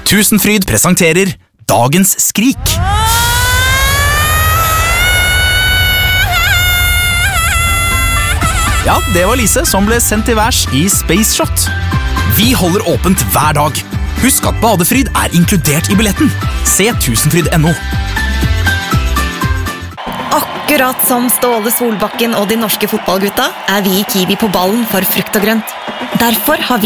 Tusenfryd presenterer Dagens skrik. Ja, det var Lise som ble sendt til værs i Space Shot. Vi holder åpent hver dag. Husk at badefryd er inkludert i billetten. Se tusenfryd.no. Akkurat som Ståle Solbakken og de norske fotballgutta er vi i Kiwi på ballen for frukt og grønt. Derfor har vi